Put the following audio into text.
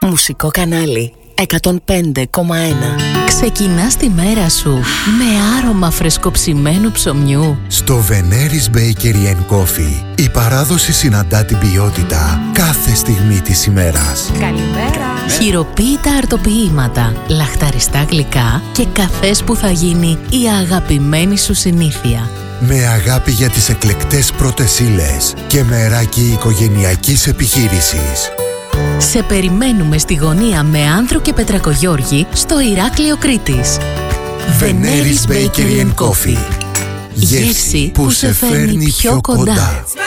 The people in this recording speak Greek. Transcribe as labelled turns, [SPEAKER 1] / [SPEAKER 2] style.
[SPEAKER 1] Μουσικό κανάλι 105,1.
[SPEAKER 2] Ξεκινάς τη μέρα σου με άρωμα φρεσκοψημένου ψωμιού.
[SPEAKER 3] Στο Veneris Bakery & Coffee η παράδοση συναντά την ποιότητα κάθε στιγμή της ημέρας.
[SPEAKER 2] Καλημέρα. Χειροποίητα αρτοποιήματα, λαχταριστά γλυκά και καφές που θα γίνει η αγαπημένη σου συνήθεια.
[SPEAKER 3] Με αγάπη για τις εκλεκτές πρώτες ύλες και μεράκι οικογενειακής επιχείρησης.
[SPEAKER 2] Σε περιμένουμε στη γωνία με Άνδρο και Πετρακογιώργη στο Ηράκλειο Κρήτης.
[SPEAKER 3] Veneris Bakery & Coffee. Γεύση που σε φέρνει πιο κοντά.